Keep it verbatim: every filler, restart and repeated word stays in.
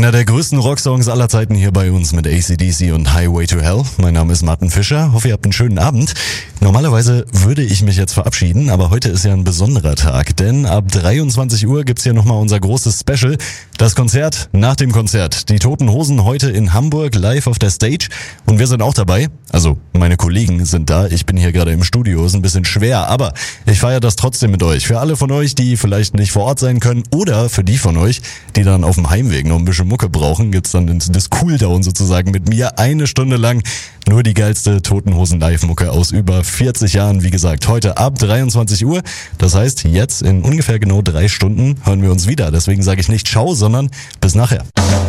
Einer der größten Rocksongs aller Zeiten hier bei uns mit A C D C und Highway to Hell. Mein Name ist Martin Fischer. Hoffe, ihr habt einen schönen Abend. Normalerweise würde ich mich jetzt verabschieden, aber heute ist ja ein besonderer Tag, denn ab dreiundzwanzig Uhr gibt's hier nochmal unser großes Special. Das Konzert nach dem Konzert. Die Toten Hosen heute in Hamburg live auf der Stage und wir sind auch dabei. Also, meine Kollegen sind da. Ich bin hier gerade im Studio. Ist ein bisschen schwer, aber ich feiere das trotzdem mit euch. Für alle von euch, die vielleicht nicht vor Ort sein können oder für die von euch, die dann auf dem Heimweg noch ein bisschen Mucke brauchen, gibt's dann das Cooldown sozusagen mit mir eine Stunde lang nur die geilste Toten Hosen Live-Mucke aus über vierzig Jahren. Wie gesagt, heute ab dreiundzwanzig Uhr. Das heißt, jetzt in ungefähr genau drei Stunden hören wir uns wieder. Deswegen sage ich nicht ciao, sondern bis nachher.